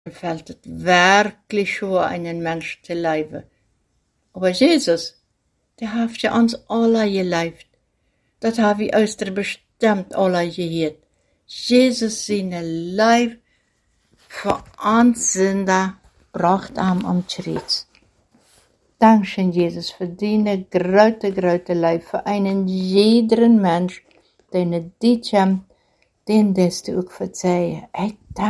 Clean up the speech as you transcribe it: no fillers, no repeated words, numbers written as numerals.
fällt es wirklich schwer, einen Mensch zu lieben. Aber Jesus, der hat ja uns alle gelebt. Das habe ich aus der bestimmt alle gehört. Jesus seine Leib für uns Sünder bracht am Kreuz. Dankeschön, Jesus, für deine große Leib, für einen jeden Mensch, den dit kommt, den wirst du auch verzeihen.